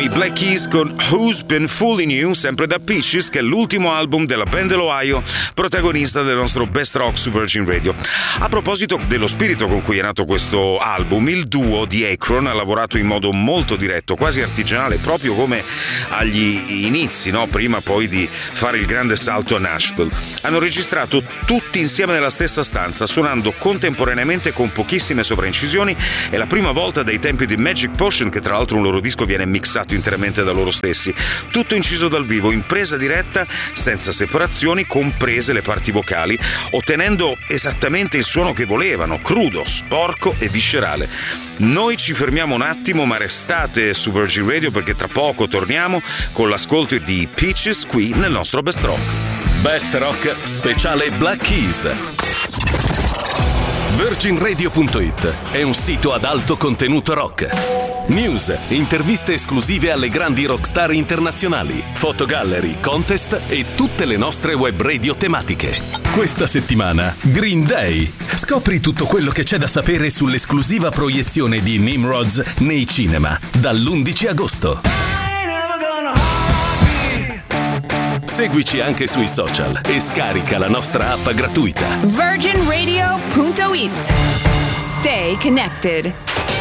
i Black Keys con Who's Been Fooling You, sempre da Peaches, che è l'ultimo album della band dell'Ohio, protagonista del nostro Best Rock su Virgin Radio. A proposito dello spirito con cui è nato questo album, il duo di Akron ha lavorato in modo molto diretto, quasi artigianale, proprio come agli inizi, no? Prima poi di fare il grande salto a Nashville. Hanno registrato tutti insieme nella stessa stanza, suonando contemporaneamente con pochissime sovraincisioni. È la prima volta dai tempi di Magic Potion che tra l'altro un loro disco viene mixato interamente da loro stessi. Tutto inciso dal vivo, in presa diretta, senza separazioni, comprese le parti vocali, ottenendo esattamente il suono che volevano, crudo, sporco e viscerale. Noi ci fermiamo un attimo, ma restate su Virgin Radio perché tra poco torniamo con l'ascolto di Peaches qui nel nostro Best Rock. Best Rock speciale Black Keys. VirginRadio.it è un sito ad alto contenuto rock. News, interviste esclusive alle grandi rockstar internazionali, fotogallery, contest e tutte le nostre web radio tematiche. Questa settimana Green Day. Scopri tutto quello che c'è da sapere sull'esclusiva proiezione di Nimrods nei cinema dall'11 agosto. Seguici anche sui social e scarica la nostra app gratuita. VirginRadio.it. Stay connected.